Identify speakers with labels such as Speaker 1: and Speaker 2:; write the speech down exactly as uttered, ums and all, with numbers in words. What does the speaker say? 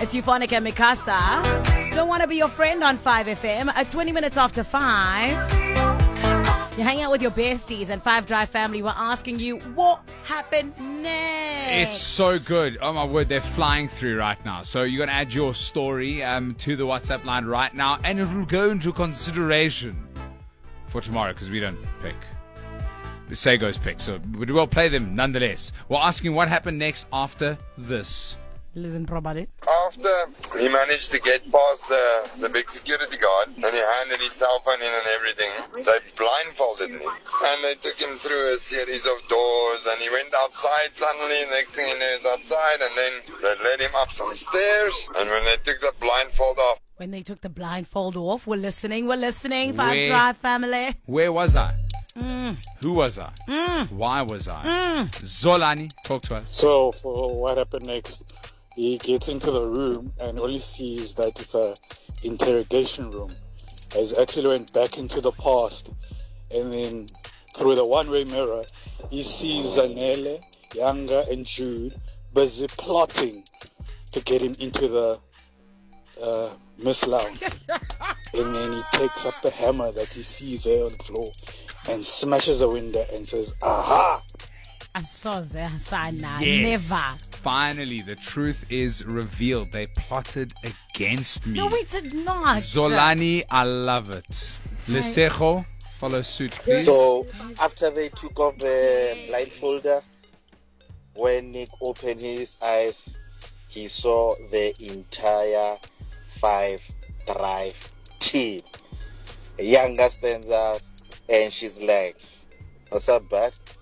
Speaker 1: It's Euphonic and Mikasa. Don't want to be your friend on five F M at twenty minutes after five. You're hanging out with your besties and Five Drive family. We're asking you, what happened next?
Speaker 2: It's so good. Oh my word, they're flying through right now. So you're going to add your story um, to the WhatsApp line right now, and it will go into consideration for tomorrow because we don't pick. Sego's pick, so we will play them nonetheless. We're asking what happened next after this.
Speaker 1: Listen, probably.
Speaker 3: After he managed to get past the, the big security guard and he handed his cell phone in and everything, they blindfolded him and they took him through a series of doors and he went outside suddenly. Next thing he knew, he was outside, and then they led him up some stairs, and when they took the blindfold off,
Speaker 1: When they took the blindfold off, we're listening, we're listening, Five
Speaker 2: Where-
Speaker 1: Drive family.
Speaker 2: Where was I?
Speaker 1: Mm.
Speaker 2: Who was I?
Speaker 1: Mm.
Speaker 2: Why was I?
Speaker 1: Mm.
Speaker 2: Zolani, talk to us.
Speaker 4: So, for what happened next, he gets into the room and all he sees that it's a interrogation room. He's actually went back into the past, and then through the one-way mirror, he sees Zanele, Yanga, and Jude busy plotting to get him into the uh, Miss Lounge. And then he takes up the hammer that he sees there on the floor and smashes the window and says, "Aha!"
Speaker 1: Asoze Hasana,
Speaker 2: Yes.
Speaker 1: never.
Speaker 2: Finally, the truth is revealed. They plotted against me.
Speaker 1: No, we did not.
Speaker 2: Zolani, I love it. Lesejo, follow suit, please.
Speaker 5: So after they took off the blindfolder, when Nick opened his eyes, he saw the entire Five Drive team. Younger stands out and she's like, "What's up, bud?"